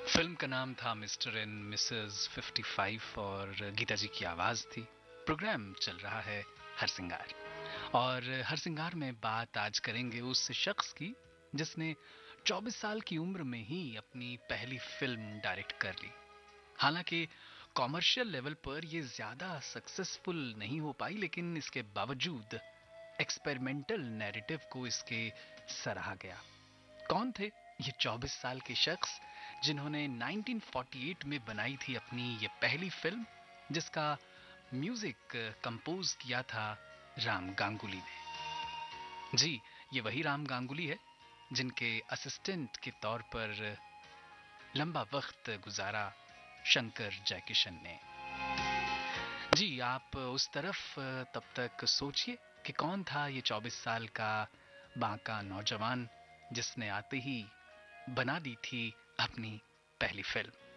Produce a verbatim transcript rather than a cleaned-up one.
Film का नाम था mister and Mrs fifty five और गीता जी की आवाज थी। प्रोग्राम चल रहा है हर सिंगार, और हर सिंगार में बात आज करेंगे उस शख्स की जिसने चौबीस साल की उम्र में ही अपनी पहली फिल्म डायरेक्ट कर ली। हालांकि कॉमर्शियल लेवल पर यह ज्यादा सक्सेसफुल नहीं हो पाई, लेकिन इसके बावजूद एक्सपेरिमेंटल नैरेटिव को इसके सराहा गया। कौन थे ये चौबीस साल के शख्स जिन्होंने नाइनटीन फोर्टी एट में बनाई थी अपनी ये पहली फिल्म, जिसका म्यूजिक कंपोज किया था राम गांगुली ने। जी, ये वही राम गांगुली है जिनके असिस्टेंट के तौर पर लंबा वक्त गुजारा शंकर जयकिशन ने। जी, आप उस तरफ तब तक सोचिए कि कौन था ये चौबीस साल का बांका नौजवान जिसने आते ही बना दी थी अपनी पहली फिल्म।